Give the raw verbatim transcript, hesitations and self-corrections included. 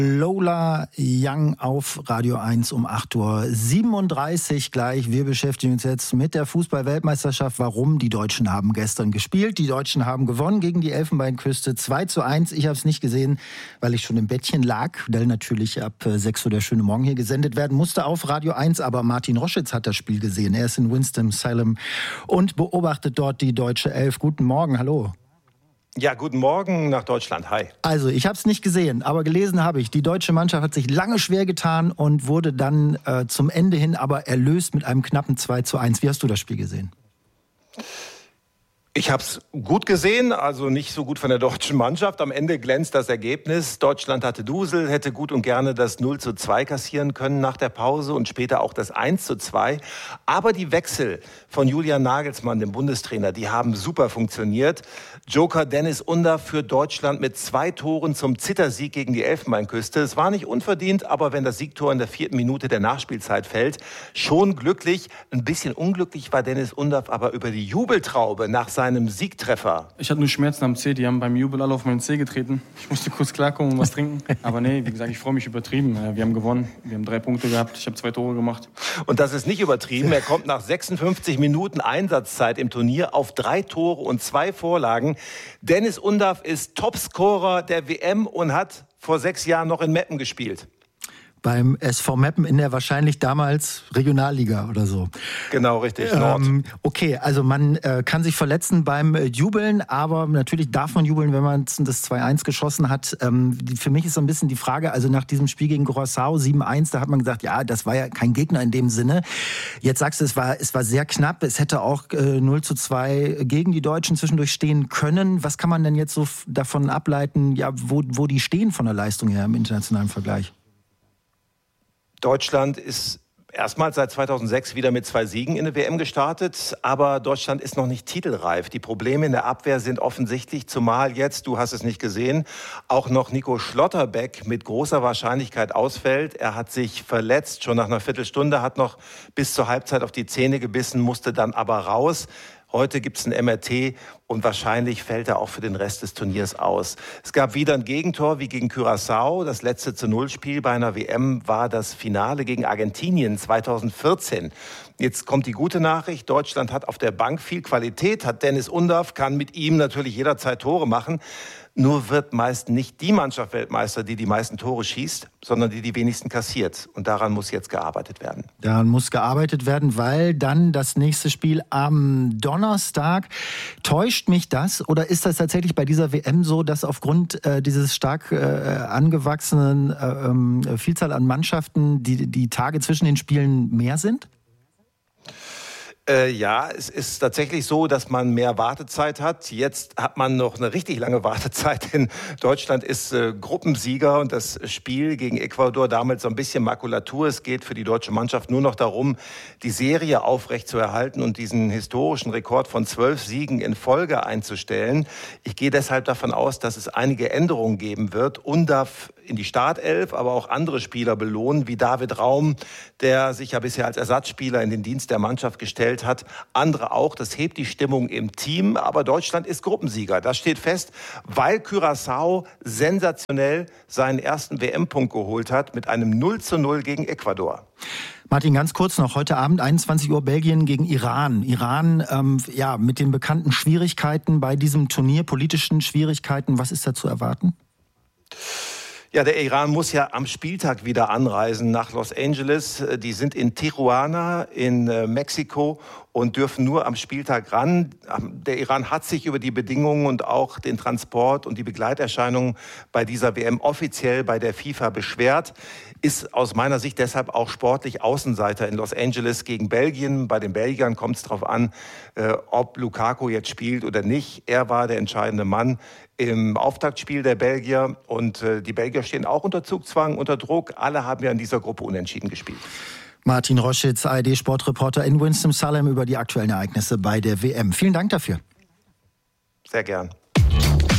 Lola Young auf Radio eins um acht Uhr siebenunddreißig gleich. Wir beschäftigen uns jetzt mit der Fußball-Weltmeisterschaft. Warum? Die Deutschen haben gestern gespielt. Die Deutschen haben gewonnen gegen die Elfenbeinküste zwei zu eins. Ich habe es nicht gesehen, weil ich schon im Bettchen lag, weil natürlich ab sechs Uhr der schöne Morgen hier gesendet werden musste auf Radio eins. Aber Martin Roschitz hat das Spiel gesehen. Er ist in Winston-Salem und beobachtet dort die deutsche Elf. Guten Morgen, hallo. Ja, guten Morgen nach Deutschland. Hi. Also, ich habe es nicht gesehen, aber gelesen habe ich. Die deutsche Mannschaft hat sich lange schwer getan und wurde dann äh, zum Ende hin aber erlöst mit einem knappen zwei zu eins. Wie hast du das Spiel gesehen? Ich habe es gut gesehen, also nicht so gut von der deutschen Mannschaft. Am Ende glänzt das Ergebnis. Deutschland hatte Dusel, hätte gut und gerne das null zu zwei kassieren können nach der Pause und später auch das eins zu zwei. Aber die Wechsel von Julian Nagelsmann, dem Bundestrainer, die haben super funktioniert. Joker Deniz Undav für Deutschland mit zwei Toren zum Zittersieg gegen die Elfenbeinküste. Es war nicht unverdient, aber wenn das Siegtor in der vierten Minute der Nachspielzeit fällt, schon glücklich. Ein bisschen unglücklich war Deniz Undav aber über die Jubeltraube nach seinem Siegtreffer. Ich hatte nur Schmerzen am Zeh, die haben beim Jubel alle auf meinen Zeh getreten. Ich musste kurz klarkommen und was trinken. Aber nee, wie gesagt, ich freue mich übertrieben. Wir haben gewonnen, wir haben drei Punkte gehabt, ich habe zwei Tore gemacht. Und das ist nicht übertrieben. Er kommt nach sechsundfünfzig Minuten Einsatzzeit im Turnier auf drei Tore und zwei Vorlagen. Deniz Undav ist Topscorer der W M und hat vor sechs Jahren noch in Meppen gespielt. Beim S V Meppen in der wahrscheinlich damals Regionalliga oder so. Genau, richtig, Nord. Ähm, okay, also man äh, kann sich verletzen beim äh, Jubeln, aber natürlich darf man jubeln, wenn man das zwei eins geschossen hat. Ähm, die, für mich ist so ein bisschen die Frage, also nach diesem Spiel gegen Curaçao sieben eins, da hat man gesagt, ja, das war ja kein Gegner in dem Sinne. Jetzt sagst du, es war, es war sehr knapp, es hätte auch äh, null zu zwei gegen die Deutschen zwischendurch stehen können. Was kann man denn jetzt so f- davon ableiten, ja, wo, wo die stehen von der Leistung her im internationalen Vergleich? Deutschland ist erstmals seit zweitausendsechs wieder mit zwei Siegen in der W M gestartet, aber Deutschland ist noch nicht titelreif. Die Probleme in der Abwehr sind offensichtlich, zumal jetzt, du hast es nicht gesehen, auch noch Nico Schlotterbeck mit großer Wahrscheinlichkeit ausfällt. Er hat sich verletzt, schon nach einer Viertelstunde, hat noch bis zur Halbzeit auf die Zähne gebissen, musste dann aber raus. Heute gibt es ein M R T und wahrscheinlich fällt er auch für den Rest des Turniers aus. Es gab wieder ein Gegentor wie gegen Curaçao. Das letzte zu Null Spiel bei einer W M war das Finale gegen Argentinien zweitausendvierzehn. Jetzt kommt die gute Nachricht. Deutschland hat auf der Bank viel Qualität, hat Deniz Undav, kann mit ihm natürlich jederzeit Tore machen. Nur wird meist nicht die Mannschaft Weltmeister, die die meisten Tore schießt, sondern die die wenigsten kassiert. Und daran muss jetzt gearbeitet werden. Daran muss gearbeitet werden, weil dann das nächste Spiel am Donnerstag. Täuscht mich das oder ist das tatsächlich bei dieser W M so, dass aufgrund äh, dieses stark äh, angewachsenen äh, äh, Vielzahl an Mannschaften die, die Tage zwischen den Spielen mehr sind? Äh, ja, es ist tatsächlich so, dass man mehr Wartezeit hat. Jetzt hat man noch eine richtig lange Wartezeit, denn Deutschland ist äh, Gruppensieger und das Spiel gegen Ecuador damals so ein bisschen Makulatur. Es geht für die deutsche Mannschaft nur noch darum, die Serie aufrechtzuerhalten und diesen historischen Rekord von zwölf Siegen in Folge einzustellen. Ich gehe deshalb davon aus, dass es einige Änderungen geben wird. Undav in die Startelf, aber auch andere Spieler belohnen, wie David Raum, der sich ja bisher als Ersatzspieler in den Dienst der Mannschaft gestellt hat. Andere auch. Das hebt die Stimmung im Team. Aber Deutschland ist Gruppensieger. Das steht fest, weil Curaçao sensationell seinen ersten W M-Punkt geholt hat mit einem null zu null gegen Ecuador. Martin, ganz kurz noch. Heute Abend einundzwanzig Uhr Belgien gegen Iran. Iran, ähm, ja, mit den bekannten Schwierigkeiten bei diesem Turnier, politischen Schwierigkeiten. Was ist da zu erwarten? Ja, der Iran muss ja am Spieltag wieder anreisen nach Los Angeles. Die sind in Tijuana in äh, Mexiko und dürfen nur am Spieltag ran. Der Iran hat sich über die Bedingungen und auch den Transport und die Begleiterscheinungen bei dieser W M offiziell bei der FIFA beschwert. Ist aus meiner Sicht deshalb auch sportlich Außenseiter in Los Angeles gegen Belgien. Bei den Belgiern kommt es darauf an, äh, ob Lukaku jetzt spielt oder nicht. Er war der entscheidende Mann im Auftaktspiel der Belgier. Und äh, die Belgier stehen auch unter Zugzwang, unter Druck. Alle haben ja in dieser Gruppe unentschieden gespielt. Martin Roschitz, A R D-Sportreporter in Winston-Salem über die aktuellen Ereignisse bei der W M. Vielen Dank dafür. Sehr gern.